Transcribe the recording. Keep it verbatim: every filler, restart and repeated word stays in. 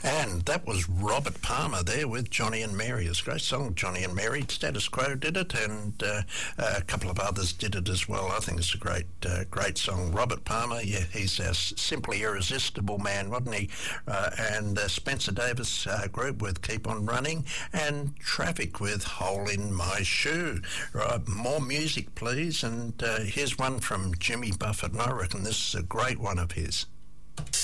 And that was Robert Palmer there with Johnny and Mary. It's a great song, Johnny and Mary. Status Quo did it, and uh, a couple of others did it as well. I think it's a great, uh, great song. Robert Palmer, yeah, he's a simply irresistible man, wasn't he? Uh, and uh, Spencer Davis uh, group with Keep On Running, and Traffic with Hole in My Shoe. Right, more music, please. And uh, here's one from Jimmy Buffett, and I reckon this is a great one of his.